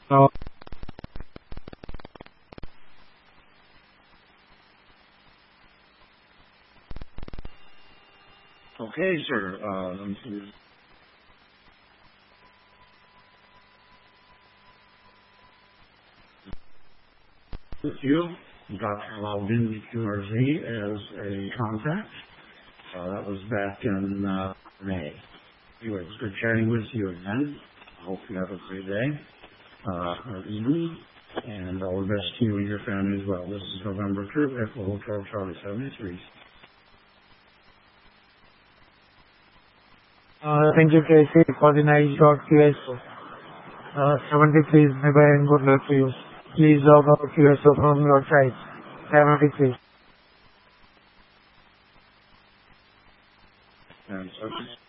Uh, okay, sir. Let me see. With you, got allowed in QRZ as a contact. That was back in May. Anyway, it was good chatting with you again. I hope you have a great day or evening, and all the best to you and your family as well. This is November 3rd at Hotel Charlie 73. Thank you, Casey, for the nice talk, QSO. 73, bye-bye and good luck to you. Please log out QSO from your side. 73. And so